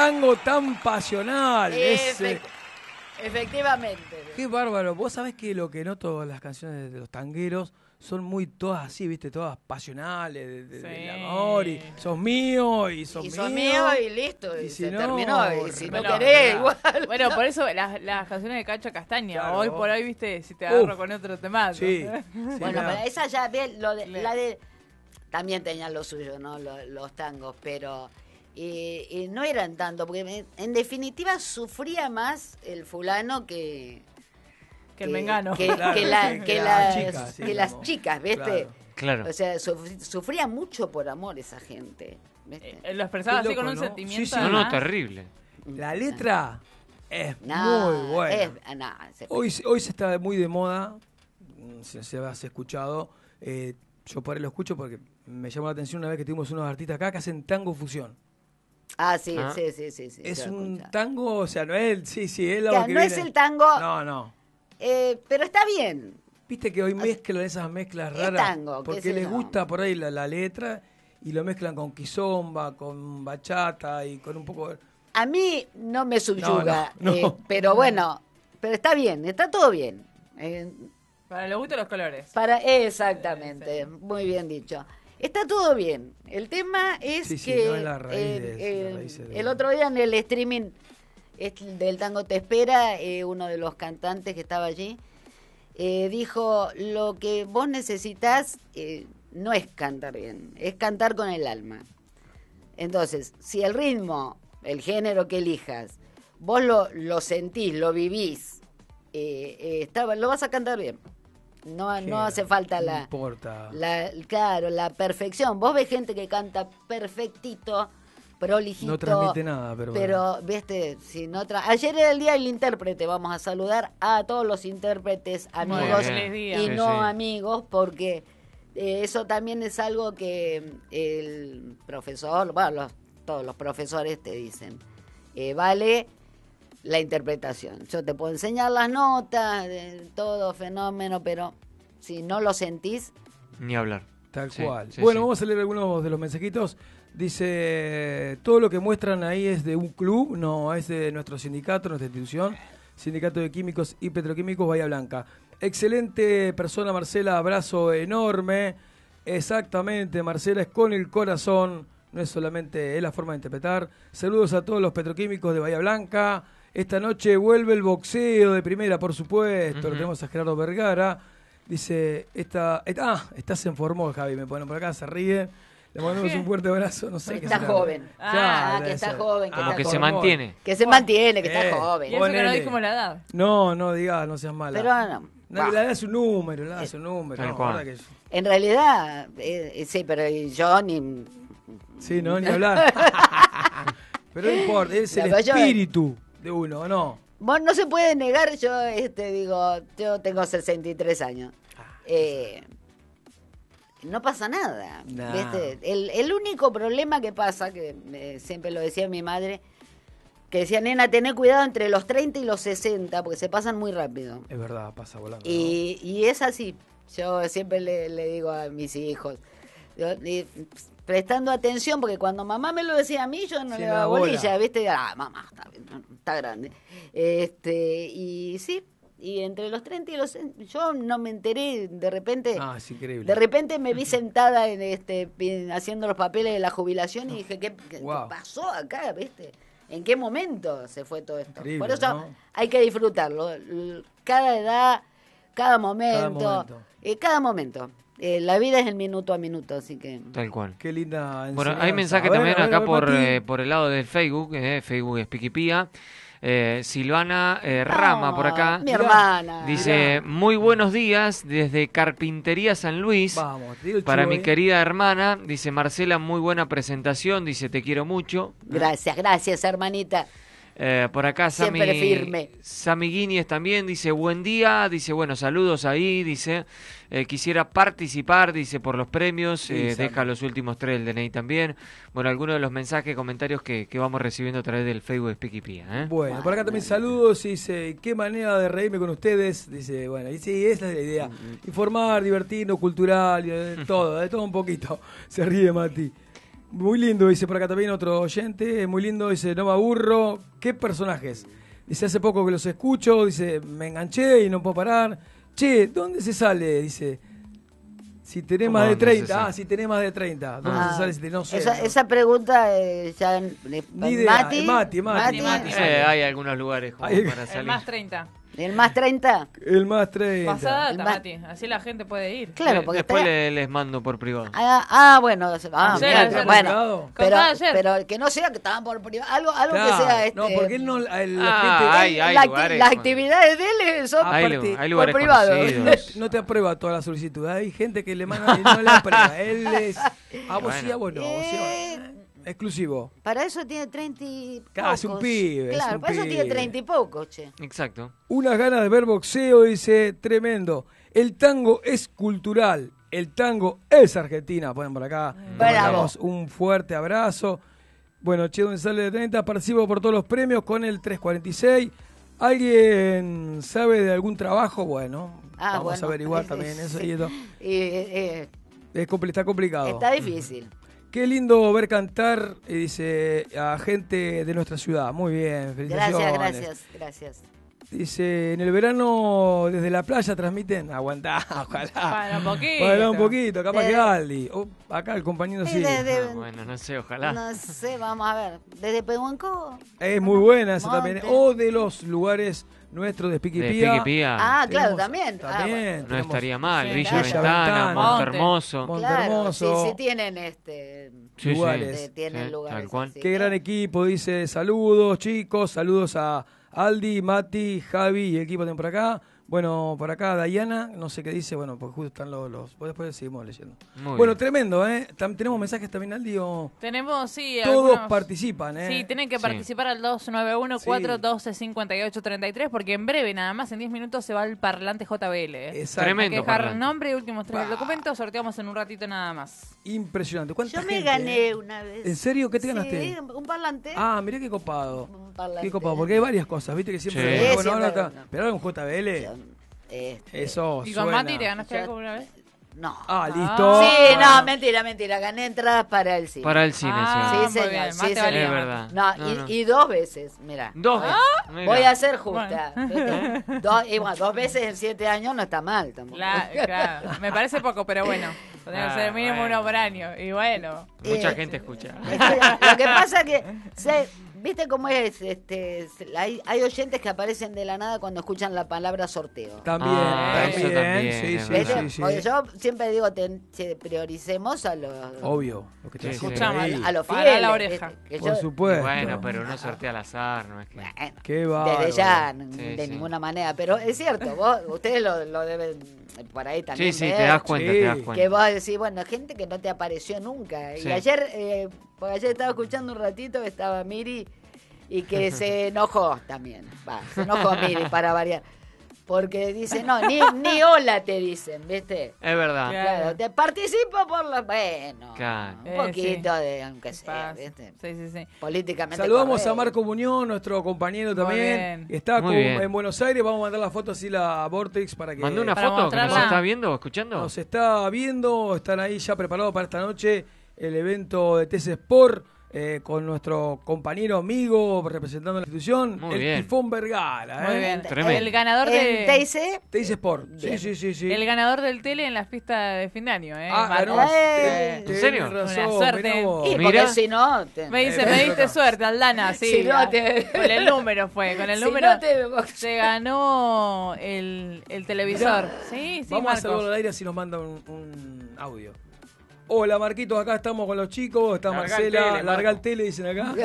tango tan pasional. Efectivamente. Qué bárbaro. Vos sabés que lo que noto en las canciones de los tangueros son muy todas así, viste, todas pasionales, del amor, y sos mío, y sos mío, y listo, y si se no, terminó, y si no bueno, querés, igual. Bueno, por eso las canciones de Cacho Castaña, Claro. hoy por hoy, viste, si te agarro con otro tema. Sí. Bueno, pero esa ya, la de también tenían lo suyo, ¿no? Los tangos, pero y no eran tanto, porque en definitiva sufría más el fulano que el mengano. que las chicas, ¿viste? Claro. O sea, sufría mucho por amor esa gente, ¿viste? Lo expresaba así Qué loco, con un ¿no? sentimiento. Sí, sí. además. No, terrible. La letra es muy buena. Hoy se está muy de moda, se has escuchado, yo por ahí lo escucho porque me llamó la atención una vez que tuvimos unos artistas acá que hacen tango fusión. Sí. Es un tango, o sea, no es, es lo Claro, que no viene. es el tango. No. Pero está bien. Viste que hoy mezclan esas mezclas Es raras tango, porque qué sé les yo. gusta por ahí la letra y lo mezclan con kizomba, con bachata y con un poco de... A mí no me subyuga, No. pero bueno, pero está bien, está todo bien. Para los gustos los colores. Exactamente, muy bien dicho. Está todo bien. El tema es que no es la raíz el otro día en el streaming del Tango Te Espera, uno de los cantantes que estaba allí dijo, lo que vos necesitas no es cantar bien, es cantar con el alma. Entonces, si el ritmo, el género que elijas, vos lo sentís, lo vivís, lo vas a cantar bien. No hace falta no importa. la perfección. Vos ves gente que canta perfectito, prolijito. No transmite nada, pero viste, si no ayer era el día del intérprete, vamos a saludar a todos los intérpretes, amigos y no amigos, porque eso también es algo que el profesor, bueno, todos los profesores te dicen, vale la interpretación. Yo te puedo enseñar las notas, todo fenómeno, pero si no lo sentís... Ni hablar. Tal cual. Bueno, vamos a leer algunos de los mensajitos. Dice, todo lo que muestran ahí es de un club, no, es de nuestro sindicato, nuestra institución, Sindicato de Químicos y Petroquímicos Bahía Blanca. Excelente persona, Marcela, abrazo enorme. Exactamente, Marcela es con el corazón, no es solamente, es la forma de interpretar. Saludos a todos los petroquímicos de Bahía Blanca. Esta noche vuelve el boxeo de primera, por supuesto. Lo tenemos a Gerardo Vergara. Dice, estás en Formol, Javi, me ponen por acá, se ríe. Le mandamos un fuerte abrazo, no sé qué está joven. Claro, que está joven. Que se mantiene. Que se mantiene, que está joven. Y eso que no dijimos la edad. No digas, no seas mala. Pero no. La edad es un número, la edad es un número. En realidad, sí, pero yo ni... Sí, no, ni hablar. Pero no importa, es el espíritu de uno, ¿no? Vos no se puede negar, yo yo tengo 63 años. No pasa nada, ¿viste? El único problema que pasa, que siempre lo decía mi madre, que decía, nena, tené cuidado entre los 30 y los 60, porque se pasan muy rápido. Es verdad, pasa volando. Y es así, yo siempre le digo a mis hijos, prestando atención, porque cuando mamá me lo decía a mí, yo no le daba bolilla, ¿viste? Mamá, está grande. Y sí, y entre los 30 y los... Yo no me enteré, de repente... es increíble. De repente me vi sentada haciendo los papeles de la jubilación y dije, ¿qué pasó acá, viste? ¿En qué momento se fue todo esto? Increíble, por eso ¿no? hay que disfrutarlo. Cada edad, cada momento. Cada momento. La vida es el minuto a minuto, así que... Tal cual. Qué linda enseñanza. Bueno, hay mensaje también acá por el lado del Facebook, Facebook es Piquipía. Silvana Rama por acá. Mi hermana. Dice, muy buenos días desde Carpintería San Luis. Vamos, para mi querida hermana. Dice, Marcela, muy buena presentación. Dice, te quiero mucho. Gracias, hermanita. Por acá siempre firme. Sami Guíñez también dice buen día, dice bueno, saludos ahí, dice quisiera participar, dice por los premios, deja los últimos 3 del DNI también. Bueno, algunos de los mensajes, comentarios que vamos recibiendo a través del Facebook de Piquipía. Bueno, por acá también saludos, dice, qué manera de reírme con ustedes, dice, bueno, y sí, esa es la idea, informar, divertirnos, cultural, de todo un poquito, se ríe Mati. Muy lindo, dice por acá también otro oyente. Muy lindo, dice, no me aburro. ¿Qué personajes? Dice, hace poco que los escucho. Dice, me enganché y no puedo parar. Che, ¿dónde se sale? Dice, si tenés más de 30. Si tenés más de 30. ¿Dónde se sale? Si no sé. Esa pregunta ya... Ni idea. Mati. Hay algunos lugares como para salir. El más 30. ¿El más 30? El más 30. Pasada data, Mati. Así la gente puede ir. Claro, porque después les mando por privado. Bueno. Ayer, bueno. ayer. Pero que no sea que estaban por privado. Algo Claro, que sea... no, porque él no... la gente, hay lugares. Las actividades de él son Hay lugares por privado. conocidos. No te aprueba toda la solicitud. Hay gente que le manda y no le aprueba. Él es... A vos sí, a vos no. Exclusivo. Para eso tiene 30 y pocos. Claro, es un pibe. Claro, para eso tiene 30 y pocos, che. Exacto. Unas ganas de ver boxeo, dice, tremendo. El tango es cultural. El tango es Argentina. Ponen por acá. Mandamos un fuerte abrazo. Bueno, Che González de 30, participo por todos los premios con el 346. ¿Alguien sabe de algún trabajo? Bueno, vamos a averiguar también eso. Está complicado. Está difícil. Qué lindo ver cantar, dice, a gente de nuestra ciudad. Muy bien, felicitaciones. Gracias. Dice, en el verano desde la playa transmiten. Aguantá, ojalá. Para un poquito, capaz que Aldi. Acá el compañero sí. Bueno, no sé, ojalá. No sé, vamos a ver. ¿Desde Pehuenco? Es muy buena esa también. O de los lugares nuestros de Piquipía. Claro, también. No estaría mal. Sí, Villa Ventana, Montermoso. Claro, sí tienen lugares. Tienen lugares. Tal cual. Qué gran equipo, dice, saludos chicos, saludos a Aldi, Mati, Javi y el equipo de por acá. Bueno, por acá Dayana, no sé qué dice, bueno, porque justo están los después seguimos leyendo. Muy bueno, bien. Tremendo, ¿eh? ¿Tenemos mensajes también, Aldi? Tenemos, sí. Todos algunos... participan, ¿eh? Sí, tienen que participar al 291-412-5833, porque en breve, nada más, en 10 minutos se va al parlante JBL. Exacto. Tremendo. Hay que dejar parlante. nombre y últimos 3 del documento, sorteamos en un ratito nada más. Impresionante. ¿Cuánta Yo me gente, gané una vez. ¿En serio? ¿Qué te ganaste? Sí, un parlante. Mirá qué copado. Un parlante. Qué copado, porque hay varias cosas, ¿viste? Que siempre... Sí. Bueno, ahora Siempre está... Pero ahora un JBL... Eso ¿Y con suena. Mati te ganaste algo una vez? No. Listo. Sí, Bueno. no, mentira. Gané entradas para el cine. Para el cine, Ah, Sí, muy señor. bien, Sí, más te señor. valía. Es verdad. No, y 2 veces, mira. Dos. Mira. Voy a ser justa. ¿Viste? Dos veces en 7 años no está mal tampoco. Claro, me parece poco, pero bueno. Tendría que ser mínimo bueno. uno por año. Y bueno. Mucha gente escucha. Lo que pasa es que, ¿viste cómo es? Hay oyentes que aparecen de la nada cuando escuchan la palabra sorteo. También, eso también, sí, es sí, verdad. sí. Porque yo siempre digo, prioricemos a los... Obvio, lo que te Sí, sí. Escuchamos A los Para fieles. la oreja. que Por yo- supuesto. Bueno, pero uno sortea al azar, no es que... Bueno, Qué bárbaro. desde ya, Sí, de sí. ninguna manera. Pero es cierto, ustedes lo deben por ahí también Sí, ver. te das cuenta, Sí. te das Que cuenta. vos decís, bueno, gente que no te apareció nunca. Sí. Y ayer, porque ayer estaba escuchando un ratito, estaba Miri, y que se enojó también. Se enojó Miri para variar. Porque dice, no, ni hola te dicen, ¿viste? Es verdad. Claro, te participo por la... Bueno, Claro. un poquito de, aunque sea, Pasa. ¿viste? Sí. Políticamente Saludamos correcto. a Marco Muñoz, nuestro compañero también. bien. Está Muy bien. en Buenos Aires. Vamos a mandar la foto así a Vortex para que Mandó una Para foto que nos mostrarla. está viendo o escuchando. nos está viendo. Están ahí ya preparados para esta noche el evento de TC Sport con nuestro compañero amigo representando la institución, Muy el bien. Tifón Vergara. Muy bien. Tremendo. El ganador ¿En de... TIC? TC Sport. Sí. El ganador del tele en las pistas de fin de año, Ganó. Marcos. ¿En serio? Tenés razón, Una suerte. mirá vos. Y Mira. porque si no... Me dice, me diste suerte, Aldana, sí. Si no te- Con el número fue, con el Si número no te- se ganó el televisor. Sí, Vamos a Marcos. saludarlo al aire si nos manda un audio. Hola Marquitos, acá estamos con los chicos, está Larga Marcela, el tele, larga el Marco. tele, dicen acá.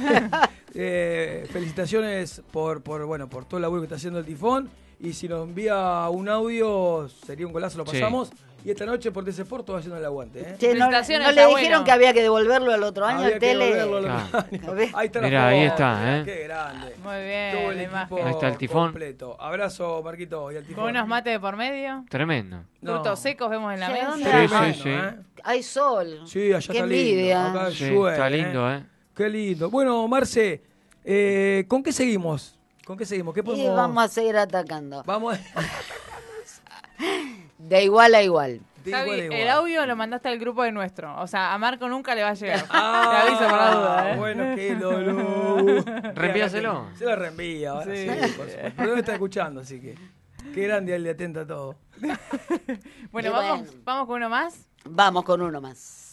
Felicitaciones por todo el laburo que está haciendo el Tifón. Y si nos envía un audio, sería un golazo, lo Sí. pasamos. Y esta noche por TC Sport todo haciendo el aguante. Che, no Felicitaciones, le abuelo. dijeron que había que devolverlo al otro año Había el que tele. devolverlo al Claro. otro año. ¿Ves? Ahí está la Mirá, ahí foto, está, Qué grande. Muy bien, Todo el la equipo imagen. Ahí está el Tifón. completo. Abrazo, Marquito, y al Tifón. Con unos mates de por medio. Tremendo. No. Frutos secos vemos en la Che, mesa. ¿dónde Sí, era? sí, sí. Hay sol. Sí, allá Qué está envidia. lindo. Acá Sí, llueve, está lindo, Qué lindo. Bueno, Marce, ¿con qué seguimos? ¿Con qué seguimos? ¿Qué Y podemos...? vamos a seguir atacando. Vamos De igual a igual. Sí, Javi, igual, igual. el audio lo mandaste al grupo de nuestro. O sea, a Marco nunca le va a llegar. Ah, Te aviso por la duda, ¿eh? Bueno, qué dolor. Reenvíaselo. Se lo reenvía ahora, Sí. sí, por supuesto. Pero no está escuchando, así que. Qué grande el de atenta a todo. Bueno, Y vamos, bueno. vamos con uno más. Vamos con uno más.